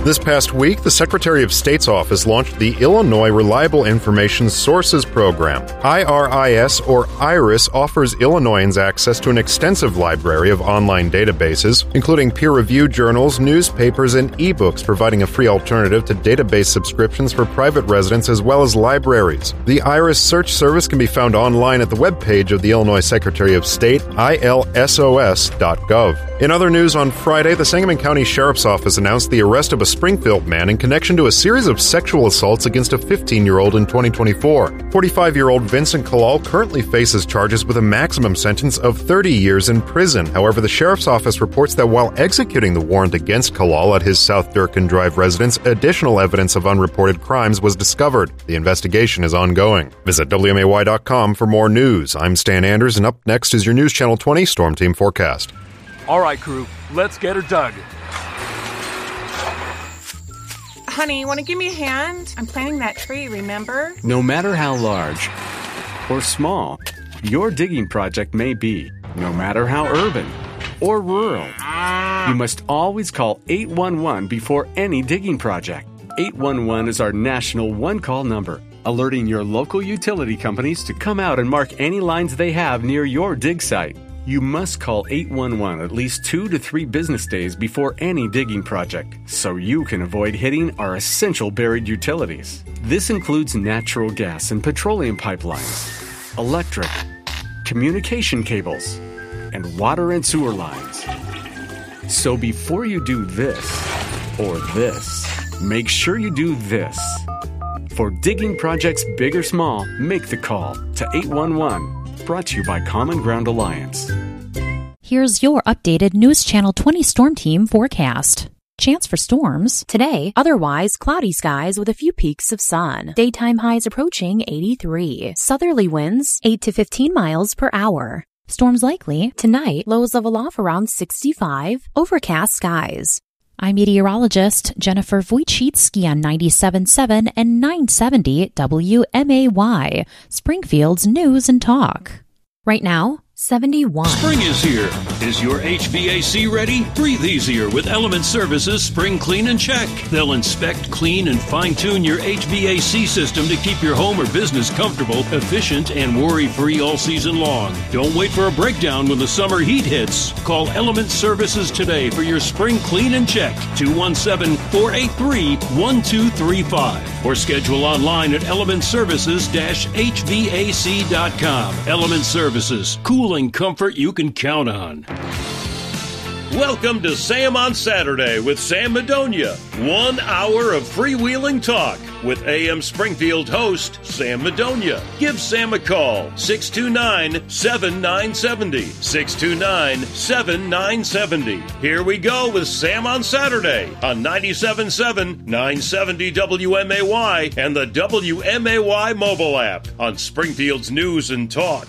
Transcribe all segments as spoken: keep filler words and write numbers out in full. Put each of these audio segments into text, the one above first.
This past week, the Secretary of State's office launched the Illinois Reliable Information Sources Program. I R I S, or IRIS, offers Illinoisans access to an extensive library of online databases, including peer-reviewed journals, newspapers, and ebooks, providing a free alternative to database subscriptions for private residents as well as libraries. The IRIS search service can be found online at the webpage of the Illinois Secretary of State, I L S O S dot gov. In other news, on Friday, the Sangamon County Sheriff's Office announced the arrest of a Springfield man in connection to a series of sexual assaults against a fifteen-year-old in twenty twenty-four. forty-five-year-old Vincent Kalal currently faces charges with a maximum sentence of thirty years in prison. However, the Sheriff's Office reports that while executing the warrant against Kalal at his South Durkin Drive residence, additional evidence of unreported crimes was discovered. The investigation is ongoing. Visit W M A Y dot com for more news. I'm Stan Anders, and up next is your News Channel twenty Storm Team forecast. All right, crew, let's get her dug. Honey, want to give me a hand? I'm planting that tree, remember? No matter how large or small your digging project may be, no matter how urban or rural, you must always call eight one one before any digging project. eight one one is our national one-call number, alerting your local utility companies to come out and mark any lines they have near your dig site. You must call eight one one at least two to three business days before any digging project, so you can avoid hitting our essential buried utilities. This includes natural gas and petroleum pipelines, electric, communication cables, and water and sewer lines. So before you do this or this, make sure you do this. For digging projects big or small, make the call to eight one one. Brought to you by Common Ground Alliance. Here's your updated News Channel twenty Storm Team forecast. Chance for storms. Today, otherwise cloudy skies with a few peaks of sun. Daytime highs approaching eighty-three. Southerly winds eight to fifteen miles per hour. Storms likely. Tonight, lows level off around sixty-five. Overcast skies. I'm meteorologist Jennifer Wojcicki on ninety-seven point seven and nine seventy W M A Y, Springfield's News and Talk. Right now, seventy-one. Spring is here. Is your H V A C ready? Breathe easier with Element Services Spring Clean and Check. They'll inspect, clean, and fine-tune your H V A C system to keep your home or business comfortable, efficient, and worry-free all season long. Don't wait for a breakdown when the summer heat hits. Call Element Services today for your Spring Clean and Check, two one seven, four eight three, one two three five, or schedule online at element services dash h v a c dot com. Element Services, cooling comfort you can count on. Welcome to Sam on Saturday with Sam Madonia. One hour of freewheeling talk with A M Springfield host Sam Madonia. Give Sam a call, six two nine, seven nine seven zero, six two nine, seven nine seven zero. Here we go with Sam on Saturday on ninety-seven point seven, nine seventy W M A Y and the W M A Y mobile app on Springfield's News and Talk.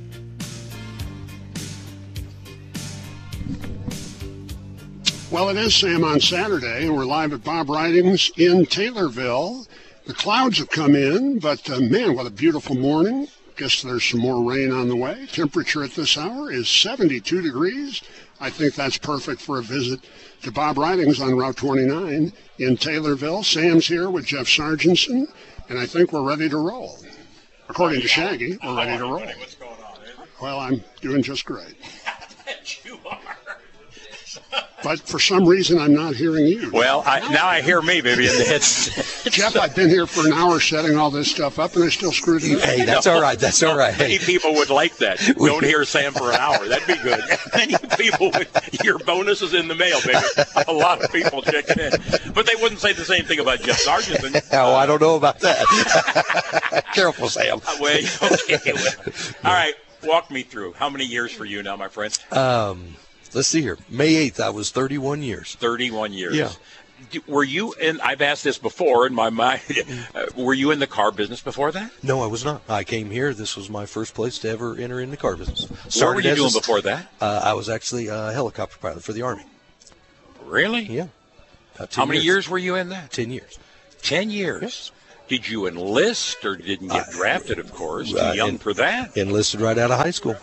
Well, it is Sam on Saturday, and we're live at Bob Ridings in Taylorville. The clouds have come in, but uh, man, what a beautiful morning. Guess there's some more rain on the way. Temperature at this hour is seventy-two degrees. I think that's perfect for a visit to Bob Ridings on Route twenty-nine in Taylorville. Sam's here with Jeff Sargentson, and I think we're ready to roll. According to Shaggy, we're ready to roll. What's going on, man? Well, I'm doing just great. I bet you are. But for some reason, I'm not hearing you. Well, I, now I hear me, baby. It's, Jeff, I've been here for an hour setting all this stuff up, and I still screwed it up. Hey, that's all right. That's all right. Many people would like that. Don't hear Sam for an hour. That'd be good. Many people would. Your bonus is in the mail, baby. A lot of people checking in. But they wouldn't say the same thing about Jeff Sargentson. Oh, I don't know about that. Careful, Sam. Wait, okay. All right. Walk me through. How many years for you now, my friend? Um... Let's see here. May eighth, I was thirty-one years. thirty-one years. Yeah. Were you in, I've asked this before in my mind, uh, were you in the car business before that? No, I was not. I came here. This was my first place to ever enter in the car business. Started what were you doing a, before that? Uh, I was actually a helicopter pilot for the Army. Really? Yeah. How many years. years were you in that? Ten years. Ten years? Yes. Did you enlist or didn't get drafted, of course? Too uh, young en- for that? Enlisted right out of high school.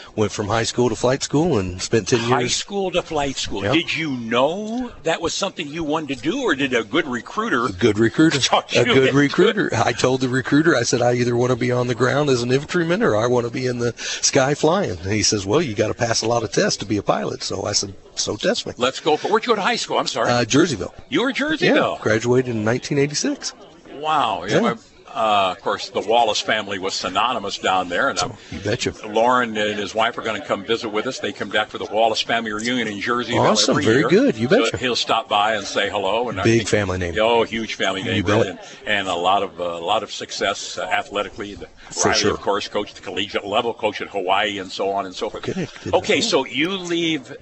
went from high school to flight school and spent ten High years. school to flight school. Yep. Did you know that was something you wanted to do, or did a good recruiter? A good recruiter. taught A you good it? recruiter. I told the recruiter, I said, I either want to be on the ground as an infantryman or I want to be in the sky flying. And he says, well, you got to pass a lot of tests to be a pilot. So I said, so test me. Let's go for. Where'd you go to high school? I'm sorry. Uh, Jerseyville. You were Jerseyville. Yeah, graduated in nineteen eighty-six. Wow. Yeah. Yeah. Uh, of course, the Wallace family was synonymous down there, and So, you betcha. Lauren and his wife are going to come visit with us. They come back for the Wallace family reunion in Jerseyville Awesome. every Very year. good. You betcha. So he'll stop by and say hello. And I Big think- family name. Oh, huge family name. You bet. And, and a lot of uh, a lot of success uh, athletically. The, For Riley, sure. of course, coached at the collegiate level, coached at Hawaii, and so on and so forth. Okay. Didn't Okay, know. so you leave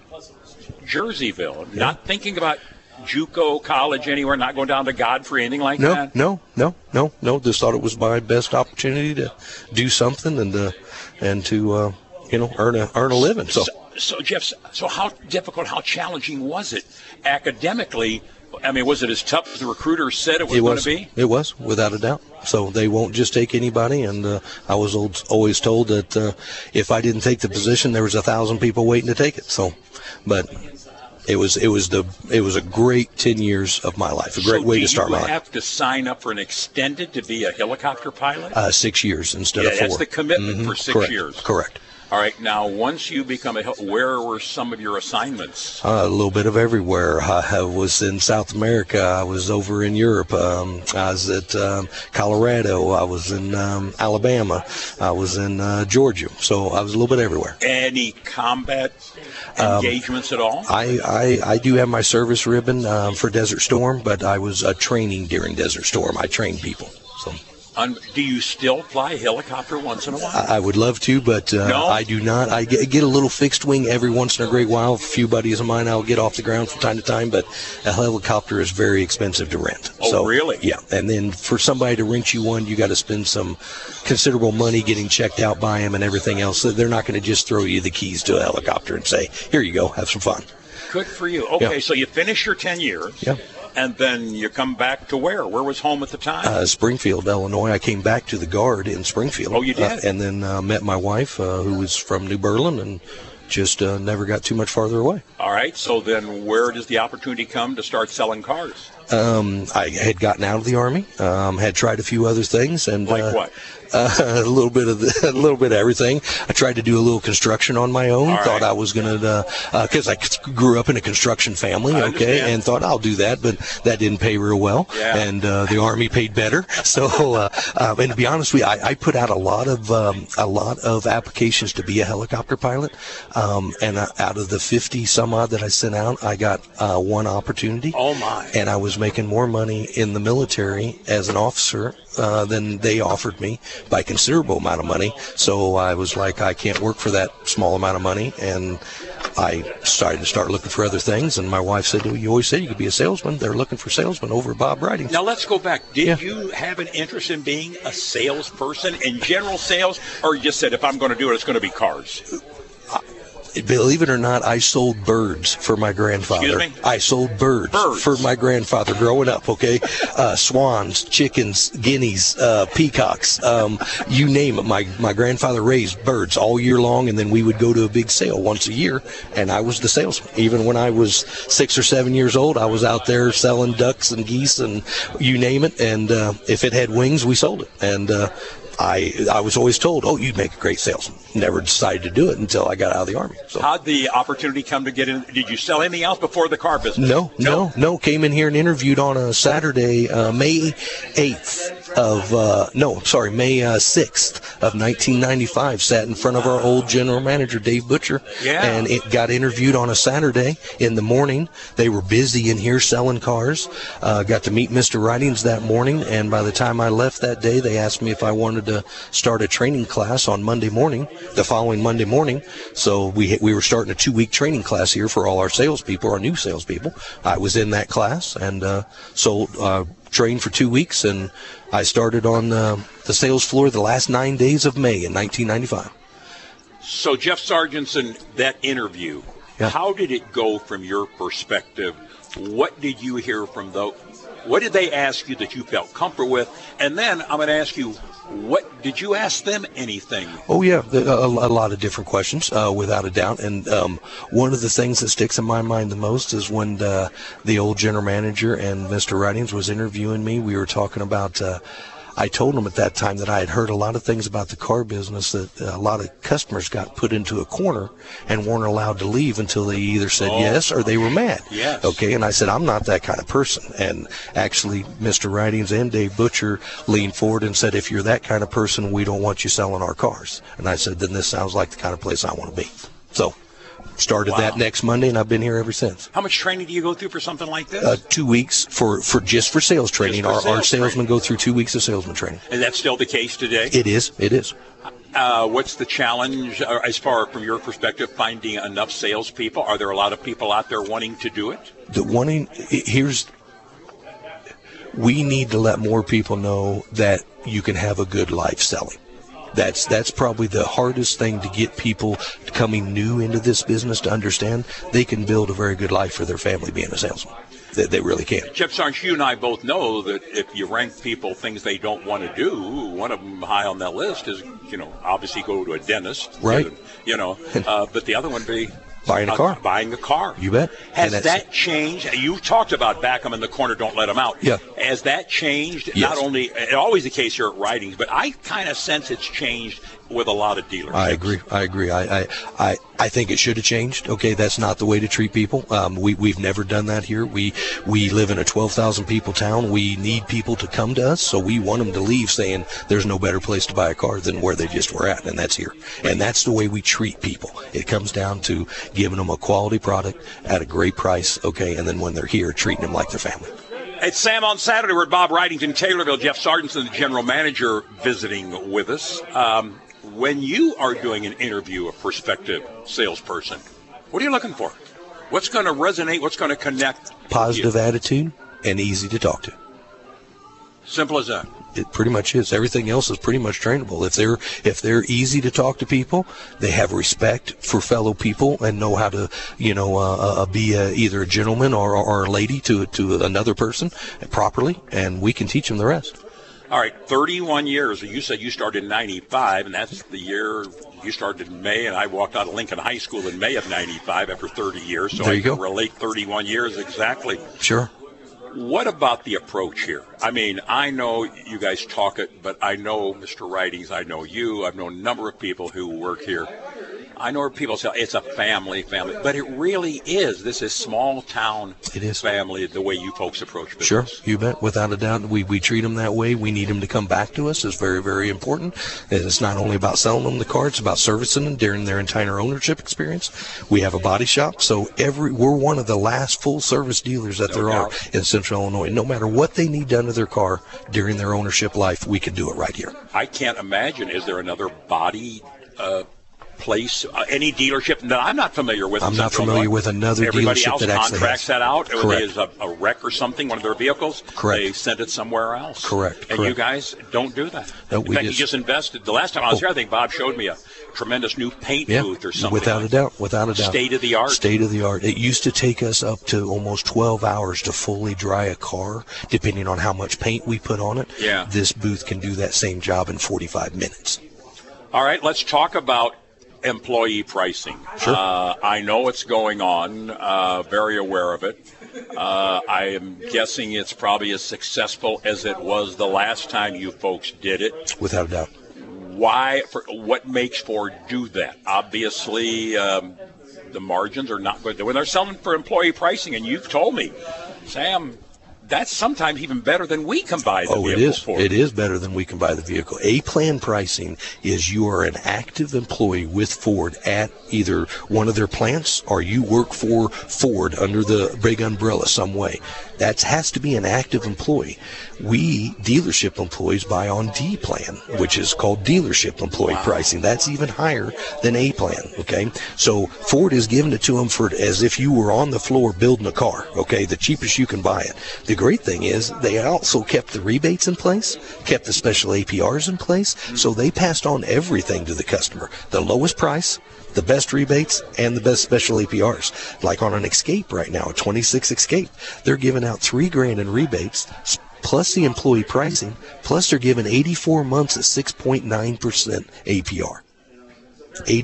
Jerseyville, not thinking about JUCO, college, anywhere, not going down to Godfrey, anything like No, that? no, no, no, no. Just thought it was my best opportunity to do something and uh, and to uh, you know earn a earn a living. So, So, so Jeff, so how difficult, how challenging was it academically? I mean, was it as tough as the recruiter said it was it going was to be? it was without a doubt. So they won't just take anybody. And uh, I was old, always told that uh, if I didn't take the position, there was a thousand people waiting to take it. So, but. It was it was the it was a great ten years of my life. A great so way do to start you my life. have to sign up for an extended to be a helicopter pilot? Uh, six years instead yeah, of four. that's the commitment Mhm. for six Correct. years. Correct. All right. Now, once you become a, hel- where were some of your assignments? Uh, a little bit of everywhere. I, I was in South America. I was over in Europe. Um, I was at um, Colorado. I was in um, Alabama. I was in uh, Georgia. So I was a little bit everywhere. Any combat Um, engagements at all? I, I, I do have my service ribbon um, for Desert Storm, but I was uh, training during Desert Storm. I trained people. So Um, do you still fly helicopter once in a while? I, I would love to, but uh, No? I do not. I get, get a little fixed wing every once in a great while. A few buddies of mine, I'll get off the ground from time to time, but a helicopter is very expensive to rent. Oh, so, really? Yeah. And then for somebody to rent you one, you got to spend some considerable money getting checked out by them and everything else. So they're not going to just throw you the keys to a helicopter and say, here you go, have some fun. Good for you. Okay, Yeah. so you finish your ten years. Yeah. And then you come back to where? Where was home at the time? Uh, Springfield, Illinois. I came back to the Guard in Springfield. Oh, you did? Uh, and then uh, met my wife, uh, who was from New Berlin, and just uh, never got too much farther away. All right, so then where does the opportunity come to start selling cars? Um, I had gotten out of the Army, um, had tried a few other things, and Like uh, what? Uh, a little bit of the, a little bit of everything. I tried to do a little construction on my own. All Thought right. I was gonna, because uh, uh, I grew up in a construction family, I okay, understand. and thought I'll do that, but that didn't pay real well, Yeah. and uh, the Army paid better. So, uh, uh, and to be honest with you, I, I put out a lot of um, a lot of applications to be a helicopter pilot, um, and uh, out of the fifty some odd that I sent out, I got uh, one opportunity. Oh, my. And I was making more money in the military as an officer uh, than they offered me by considerable amount of money. So I was like, I can't work for that small amount of money. And I decided to start looking for other things. And my wife said, well, you always said you could be a salesman. They're looking for salesmen over at Bob Riding. Now, let's go back. Did Yeah. you have an interest in being a salesperson in general sales, or you just said, if I'm going to do it, it's going to be cars? Believe it or not, I sold birds for my grandfather. Excuse me? I sold birds, Birds. for my grandfather growing up, okay? Uh, swans, chickens, guineas, uh, peacocks, um, you name it. My, my grandfather raised birds all year long, and then we would go to a big sale once a year, and I was the salesman. Even when I was six or seven years old, I was out there selling ducks and geese and you name it, and uh, if it had wings, we sold it. And uh, I I was always told, oh, you'd make a great salesman. Never decided to do it until I got out of the Army. So. How'd the opportunity come to get in? Did you sell anything else before the car business? No, no, no. Came in here and interviewed on a Saturday, uh, May eighth of, uh, no, sorry, May uh, sixth of nineteen ninety-five. Sat in front of our old general manager, Dave Butcher. Yeah. And it got interviewed on a Saturday in the morning. They were busy in here selling cars. Uh, got to meet Mister Ridings that morning. And by the time I left that day, they asked me if I wanted to start a training class on Monday morning, the following Monday morning. So we we were starting a two-week training class here for all our salespeople, our new salespeople. I was in that class and uh, sold, uh, trained for two weeks, and I started on uh, the sales floor the last nine days of May in nineteen ninety-five. So, Jeff Sargentson, that interview, Yeah. how did it go from your perspective? What did you hear from those? What did they ask you that you felt comfortable with? And then I'm going to ask you, what Did you ask them anything? Oh, yeah, a, a, a lot of different questions, uh, without a doubt. And um, one of the things that sticks in my mind the most is when uh, the old general manager and Mister Writings was interviewing me, we were talking about, uh, I told him at that time that I had heard a lot of things about the car business, that a lot of customers got put into a corner and weren't allowed to leave until they either said oh, yes or they were mad. Yes. Okay, and I said, I'm not that kind of person. And actually, Mister Writings and Dave Butcher leaned forward and said, if you're that kind of person, we don't want you selling our cars. And I said, then this sounds like the kind of place I want to be. So started wow. that next Monday, and I've been here ever since. How much training do you go through for something like this? Uh, two weeks for, for just for sales training. For our, sales our salesmen training. go through two weeks of salesman training. Is that still the case today? It is. It is. Uh, what's the challenge, uh, as far from your perspective, finding enough salespeople? Are there a lot of people out there wanting to do it? The wanting here's. We need to let more people know that you can have a good life selling. That's that's probably the hardest thing to get people coming new into this business to understand. They can build a very good life for their family being a salesman. They, they really can. Jeff Sarge, you and I both know that if you rank people things they don't want to do, one of them high on that list is, you know, obviously go to a dentist. Right. You know, uh, but the other one be buying a car. Uh, buying a car. You bet. Has that changed? You talked about back them in the corner, don't let them out. Yeah. Has that changed? Yes. Not only, always the case here at Writings, but I kind of sense it's changed with a lot of dealers. I agree. I agree. I, I, I, I think it should have changed. Okay, that's not the way to treat people. Um, we, we've never done that here. We we live in a twelve thousand people town. We need people to come to us, so we want them to leave saying there's no better place to buy a car than where they just were at, and that's here. And that's the way we treat people. It comes down to giving them a quality product at a great price, okay, and then when they're here, treating them like their family. It's Sam on Saturday. We're at Bob Writings in Taylorville. Jeff Sargentson, the general manager, visiting with us. Um, when you are doing an interview, a prospective salesperson, what are you looking for? What's going to resonate? What's going to connect? Positive attitude and easy to talk to. Simple as that. It pretty much is. Everything else is pretty much trainable. If they're if they're easy to talk to people, they have respect for fellow people and know how to, you know, uh, uh, be a, either a gentleman or, or a lady to to another person properly, and we can teach them the rest. All right, thirty-one years. You said you started in ninety-five, and that's the year you started in May, and I walked out of Lincoln High School in May of ninety-five after thirty years. So there I you can go. relate thirty-one years exactly. Sure. What about the approach here? I mean, I know you guys talk it, but I know Mister Writings, I know you, I've known a number of people who work here. I know people say it's a family, family, but it really is. This is small town it is. family, the way you folks approach business. Sure, you bet. Without a doubt, we, we treat them that way. We need them to come back to us. It's very, very important. And it's not only about selling them the car, it's about servicing them during their entire ownership experience. We have a body shop, so every we're one of the last full-service dealers that No there doubt. are in Central Illinois. No matter what they need done to their car during their ownership life, we can do it right here. I can't imagine, is there another body uh, place, uh, any dealership that I'm not familiar with? I'm not familiar with another Everybody dealership else that actually contracts has. that out. If Correct. there's a, a wreck or something, one of their vehicles, Correct. they send it somewhere else. Correct. And Correct. you guys don't do that. No, In we fact, just- you just invested. The last time I was Oh. here, I think Bob showed me a tremendous new paint Yeah, booth or something. without like a doubt, without a doubt. State of the art. State of the art. It used to take us up to almost twelve hours to fully dry a car, depending on how much paint we put on it. Yeah. This booth can do that same job in forty-five minutes. All right, let's talk about employee pricing. Sure. Uh, I know it's going on, uh, very aware of it. Uh, I am guessing it's probably as successful as it was the last time you folks did it. Without a doubt. Why? For, what makes Ford do that? Obviously, um, the margins are not good. When they're selling for employee pricing, and you've told me, Sam, that's sometimes even better than we can buy the Oh, it vehicle is. for. It is better than we can buy the vehicle. A-plan pricing is you are an active employee with Ford at either one of their plants or you work for Ford under the big umbrella some way. That has to be an active employee. We, dealership employees, buy on D-plan, which is called dealership employee pricing. That's even higher than A-plan, okay? So Ford is giving it to them for as if you were on the floor building a car, okay, the cheapest you can buy it. The great thing is they also kept the rebates in place, kept the special A P Rs in place, so they passed on everything to the customer. The lowest price, the best rebates, and the best special A P Rs. Like on an Escape right now, a twenty-six Escape, they're giving out three grand in rebates plus the employee pricing, plus they're given eighty-four months at six point nine percent A P R.